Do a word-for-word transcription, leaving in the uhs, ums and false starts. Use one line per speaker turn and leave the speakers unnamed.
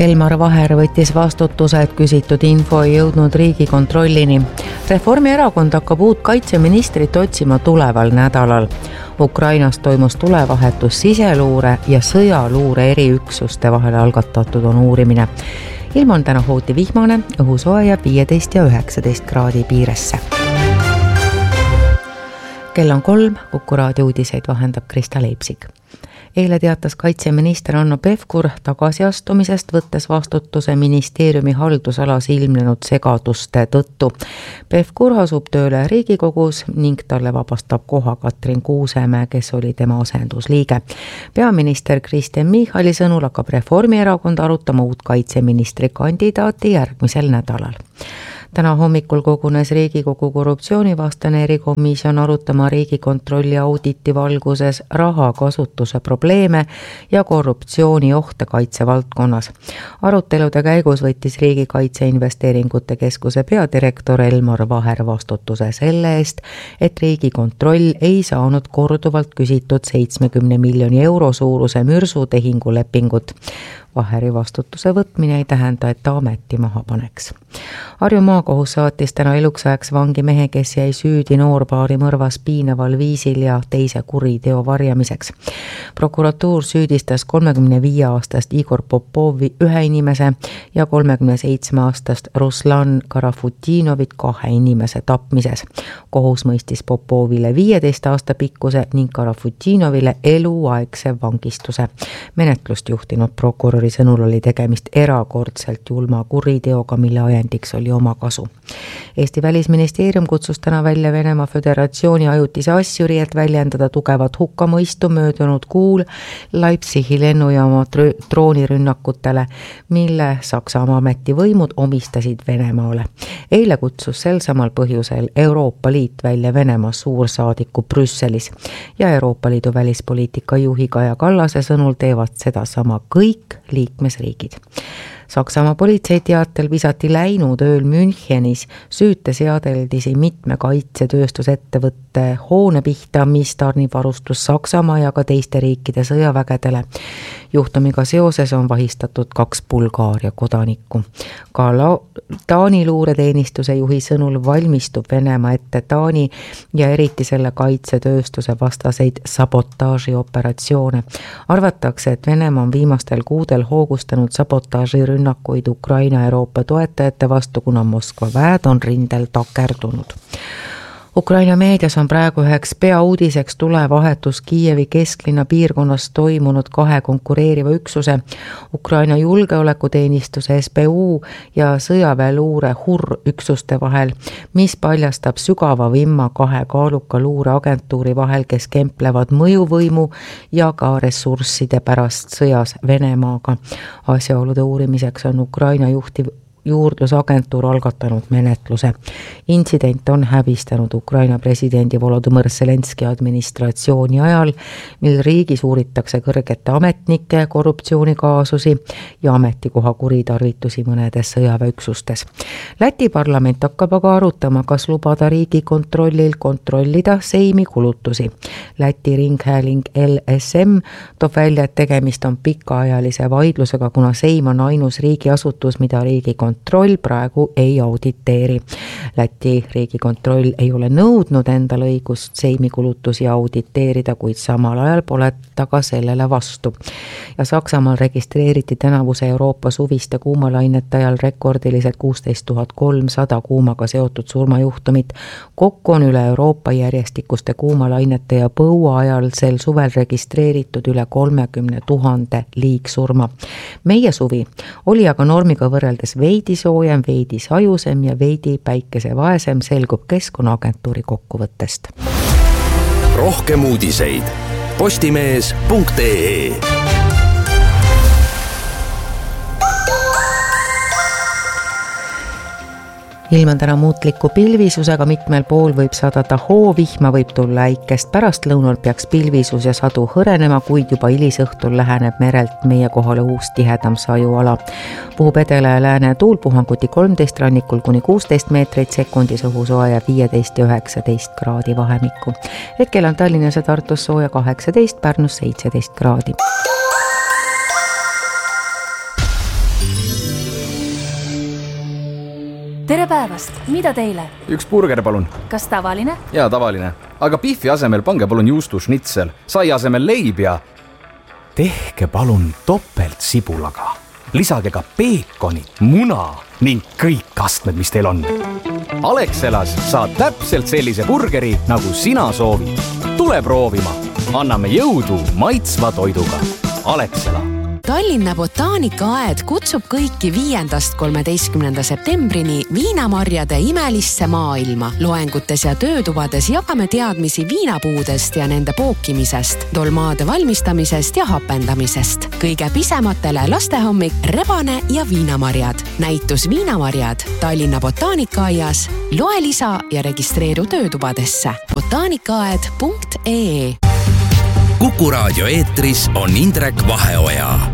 Elmar Vaher võttis vastutuse, et küsitud info ei jõudnud Riigikontrollini. Reformierakond hakkab uut kaitseministrit otsima tuleval nädalal. Ukrainas toimus tulevahetus siseluure ja sõjaluure eriüksuste vahel algatatud on uurimine. Ilm on täna hooti vihmane, õhusoe ja viieteist ja üheksateist kraadi piiresse. Kell on kolm, Kuku raadio uudiseid vahendab Krista Leipsik. Eile teatas kaitseminister Hanno Pevkur tagasiastumisest, võttes vastutuse ministeeriumi haldusalas ilmnenud segaduste tõttu. Pevkur asub tööle Riigikogus ning talle vabastab koha Katrin Kuusemäe, kes oli tema asendusliige. Peaminister Kristen Michali sõnul hakkab Reformierakond arutama uut kaitseministri kandidaati järgmisel nädalal. Täna hommikul kogunes Riigikogu korruptsioonivastane erikomisjon arutama Riigikontrolli auditi valguses rahakasutuse probleeme ja korruptsiooni ohte kaitsevaldkonnas. Arutelude käigus võttis Riigikaitse Investeeringute Keskuse peadirektor Elmar Vaher vastutuse selle eest, et Riigikontroll ei saanud korduvalt küsitud seitsmekümne miljoni euro suuruse mürsutehingu lepingut. Vaheri vastutuse võtmine ei tähenda, et ta ameti maha paneks. Harju maakohus saatis täna eluks ajaks vangi mehe, kes jäi süüdi noorpaari mõrvas piinaval viisil ja teise kuriteo varjamiseks. Prokuratuur süüdistas kolmekümne viie aastast Igor Popovi ühe inimese ja kolmekümne seitsme aastast Ruslan Karafutinovit kahe inimese tapmises. Kohus mõistis Popovile viieteist aasta pikkuse ning Karafutinovile eluaegse vangistuse. Menetlust juhtinud prokurör sõnul oli tegemist erakordselt julma kuriteoga, mille ajendiks oli oma kasu. Eesti välisministeerium kutsus täna välja Venemaa Föderatsiooni ajutise asjuri, et väljendada tugevat hukkamõistu möödunud kuul Leipzigi lennujaama droonirünnakutele, mille Saksamaa ametivõimud omistasid Venemaale. Eile kutsus sel samal põhjusel Euroopa Liit välja Venemaa suursaadiku Brüsselis ja Euroopa Liidu välispoliitika juhi Kaja Kallase sõnul teevad seda sama kõik liikmesriigid. Saksamaa politsei teatel visati läinud ööl Münchenis süüte seadeldisi mitme kaitsetööstusettevõtte hoone pihta, mis tarnib varustus Saksamaa ja ka teiste riikide sõjavägedele. Juhtumiga seoses on vahistatud kaks Bulgaaria kodanikku. Ka Taani luureteenistuse juhi sõnul valmistub Venemaa ette Taani ja eriti selle kaitsetööstuse vastaseid sabotaažioperatsioone. Arvatakse, et Venemaa on viimastel kuudel hoogustanud sabotaažirünnakuid Ukraina Euroopa toetajate vastu, kuna Moskva väed on rindel takerdunud. Ukraina meedias on praegu üheks peauudiseks tulevahetus Kiievi kesklinna piirkonnas toimunud kahe konkureeriva üksuse, Ukraina julgeolekuteenistuse S B U ja sõjaväeluure H U R üksuste vahel, mis paljastab sügava vimma kahe kaaluka luureagentuuri vahel, kes kemplevad mõjuvõimu ja ka ressursside pärast sõjas Venemaaga. Asjaolude uurimiseks on Ukraina juhtiv juurdlusagentuur algatanud menetluse. Intsident on häbistanud Ukraina presidendi Volodõmõr Zelenski administratsiooni ajal, mil riigis uuritakse kõrgete ametnike korruptsioonikaasusi ja ametikoha kuritarvitusi mõnedes sõjaväeüksustes. Läti parlament hakkab aga arutama, kas lubada Riigikontrollil kontrollida Seimi kulutusi. Läti ringhääling L S M toob välja, et tegemist on pikaajalise vaidlusega, kuna Seim on ainus riigiasutus, mida Riigikontroll kontroll praegu ei auditeeri. Läti Riigikontroll ei ole nõudnud endal õigust Seimi kulutusi auditeerida, kuid samal ajal pole ta ka sellele vastu. Ja Saksamaal registreeriti tänavuse Euroopa suviste kuumalainete ajal rekordilised kuusteist tuhat kolmsada kuumaga seotud surmajuhtumit. Kokku on üle Euroopa järjestikuste kuumalainete ja põua ajal sel suvel registreeritud üle kolmekümne tuhande liigsurma. Meie suvi oli aga normiga võrreldes veidi veidi soojem, veidi sajusem ja veidi päikesevaesem, selgub Keskkonnaagentuuri kokkuvõttest.
Rohkem uudiseid postimees punkt ee.
Ilm on täna muutliku pilvisusega, mitmel pool võib sadada hoovihma, võib tulla äikest. Pärast lõunal peaks pilvisus ja sadu hõrenema, kuid juba hilisõhtul läheneb merelt meie kohale uus tihedam sajuala. Puhub edela ja lääne tuul, puhanguti kolmteist, rannikul kuni kuusteist meetrit sekundis, õhusoe ja viieteist ja üheksateist kraadi vahemikku. Hetkel on Tallinnas ja Tartus sooja kaheksateist, Pärnus seitseteist kraadi.
tere päevast, mida teile?
Üks burger, palun.
Kas tavaline?
Jaa, tavaline. Aga Biffi asemel pange palun juustu šnitsel, sai asemel leib ja... Tehke palun topelt sibulaga. Lisage ka peekonit, muna ning kõik kastmed, mis teil on. Alexelas saad täpselt sellise burgeri, nagu sina soovid. Tule proovima. Anname jõudu maitsva toiduga. Alexela.
Tallinna botaanikaaed kutsub kõiki viiendast kolmeteistkümnenda septembrini viinamarjade imelisse maailma. Loengutes ja töötubades jagame teadmisi viinapuudest ja nende pookimisest, dolmaade valmistamisest ja hapendamisest. Kõige pisematele lastehommik, rebane ja viinamarjad. Näitus Viinamarjad Tallinna botaanikaaias. Loe lisa ja registreeru töötubadesse. botaanikaaed punkt ee.
Kuku raadio eetris on Indrek Vaheoja.